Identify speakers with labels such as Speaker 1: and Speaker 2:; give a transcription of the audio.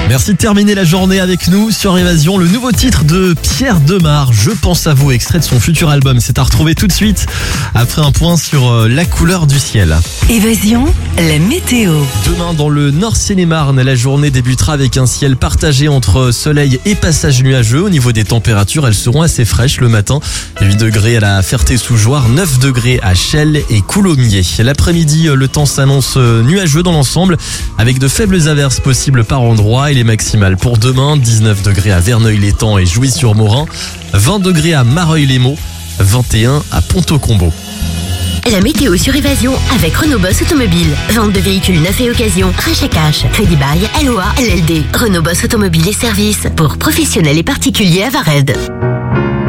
Speaker 1: Merci de terminer la journée avec nous sur Évasion. Le nouveau titre de Pierre Demar, Je pense à vous, extrait de son futur album. C'est à retrouver tout de suite après un point sur la couleur du ciel.
Speaker 2: Évasion, la météo.
Speaker 1: Demain, dans le Nord Seine-et-Marne, la journée débutera avec un ciel partagé entre soleil et passage nuageux. Au niveau des températures, elles seront assez fraîches le matin. 8 degrés à la Ferté-sous-Jouarre, 9 degrés à Chelles et Coulommiers. L'après-midi, le temps s'annonce nuageux dans l'ensemble avec de faibles averses possibles par endroits. Et les maximales pour demain, 19 degrés à Verneuil-l'Étang et Jouy-sur-Morin, 20 degrés à Mareuil-les-Maux, 21 à Ponto-Combo.
Speaker 3: La météo sur Évasion avec Renault Boss Automobile. Vente de véhicules neufs et occasion, rachat cash, crédit bail, LOA, LLD. Renault Boss Automobile et services pour professionnels et particuliers à Vared.